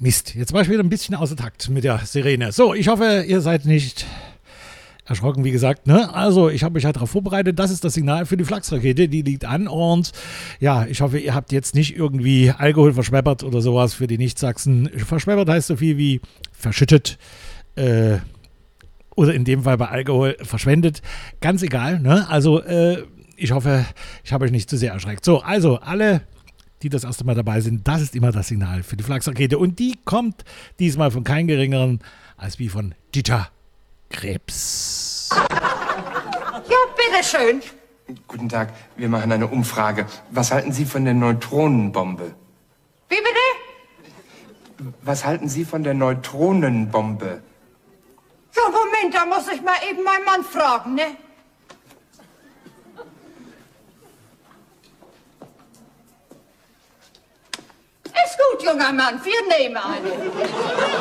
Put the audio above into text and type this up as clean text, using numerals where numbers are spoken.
Mist, jetzt war ich wieder ein bisschen außer Takt mit der Sirene. So, ich hoffe, ihr seid nicht erschrocken, wie gesagt, ne? Also, ich habe mich halt darauf vorbereitet. Das ist das Signal für die Flachsrakete, die liegt an. Und ja, ich hoffe, ihr habt jetzt nicht irgendwie Alkohol verschweppert oder sowas für die Nichtsachsen. Verschweppert heißt so viel wie verschüttet, oder in dem Fall bei Alkohol verschwendet. Ganz egal, ne? Also, ich hoffe, ich habe euch nicht zu sehr erschreckt. So, also, alle, die das erste Mal dabei sind, das ist immer das Signal für die Flachsrakete. Und die kommt diesmal von keinem geringeren als wie von Dieter Krebs. Ja, bitteschön. Guten Tag, wir machen eine Umfrage. Was halten Sie von der Neutronenbombe? Wie bitte? Was halten Sie von der Neutronenbombe? Ja, Moment, da muss ich mal eben meinen Mann fragen, ne? Ist gut, junger Mann, wir nehmen eine.